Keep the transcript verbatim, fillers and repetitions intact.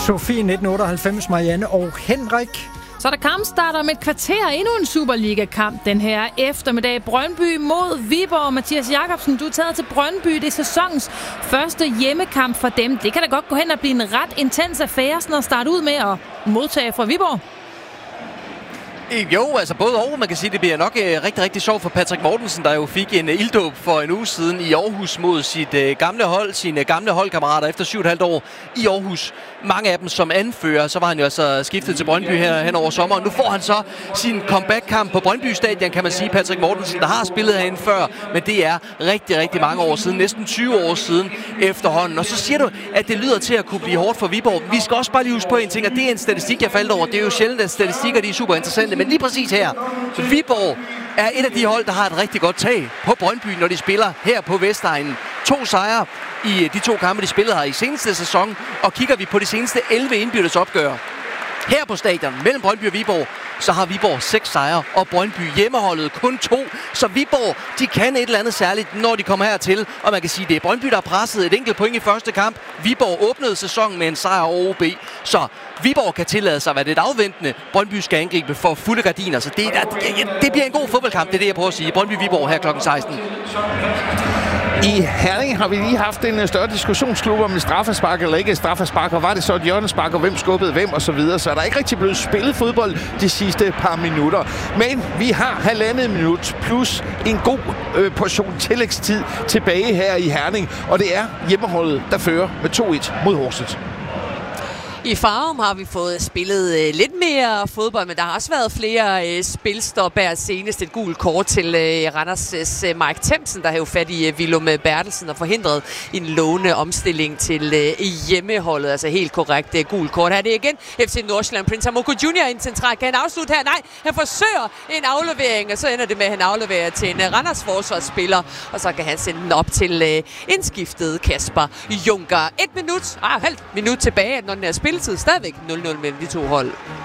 Sofie nitten otteoghalvfems, Marianne og Henrik. Så der kampstarter om et kvarter endnu en Superliga-kamp den her eftermiddag. Brøndby mod Viborg. Mathias Jakobsen, du er taget til Brøndby. Det er sæsonens første hjemmekamp for dem. Det kan da godt gå hen og blive en ret intens affære, sådan at starte ud med at modtage fra Viborg. Jo, altså både og. Man kan sige, det bliver nok øh, rigtig, rigtig sjovt for Patrick Mortensen, der jo fik en øh, ilddåb for en uge siden i Aarhus mod sit øh, gamle hold, sine gamle holdkammerater efter syv og et halvt år i Aarhus. Mange af dem som anfører, så var han jo altså skiftet til Brøndby her hen over sommeren. Nu får han så sin comeback-kamp på Brøndby Stadion, kan man sige. Patrick Mortensen, der har spillet herinde før, men det er rigtig, rigtig mange år siden. Næsten tyve år siden efterhånden. Og så siger du, at det lyder til at kunne blive hårdt for Viborg. Vi skal også bare lige huske på en ting, og det er en statistik, jeg faldt over. Det er jo sjældent, at statistikker de er super interessante, men lige præcis her. Viborg er et af de hold, der har et rigtig godt tag på Brøndby, når de spiller her på Vestegnen. To sejre i de to kampe, de spillede her i seneste sæson, og kigger vi på de seneste elleve indbyrdes opgør her på stadion mellem Brøndby og Viborg, så har Viborg seks sejre, og Brøndby hjemmeholdet kun to. Så Viborg, de kan et eller andet særligt, når de kommer hertil. Og man kan sige, det er Brøndby, der har presset et enkelt point i første kamp. Viborg åbnede sæsonen med en sejr over O B. Så Viborg kan tillade sig at være lidt afventende. Brøndby skal angribe for fulde gardiner. Så det, det, det bliver en god fodboldkamp, det er det, jeg prøver at sige. Brøndby-Viborg her klokken seksten. I Herning har vi lige haft en større diskussionsklub om et straffespark eller ikke et straffespark, og var det så et hjørnespark, og hvem skubbede hvem og så videre. Så er der ikke rigtig blevet spillet fodbold de sidste par minutter. Men vi har halvandet minut plus en god øh, portion tillægstid tilbage her i Herning, og det er hjemmeholdet, der fører med to et mod Horsens. I Farum har vi fået spillet øh, lidt mere fodbold, men der har også været flere øh, spilstop her. Senest et gult kort til øh, Randers' øh, Mike Themsen, der har jo fat i øh, Willum Bertelsen og forhindret en lovende omstilling til øh, hjemmeholdet. Altså helt korrekt øh, gult kort. Her er det igen F C Nordsjælland. Prince Amoko junior i en central. Kan han afslutte her? Nej, han forsøger en aflevering, og så ender det med, at han afleverer til en øh, Randers forsvarsspiller, og så kan han sende den op til øh, indskiftet Kasper Junker. Et minut, ah, halvt minut tilbage, når den er spilletid stadigvæk nul nul mellem de to hold.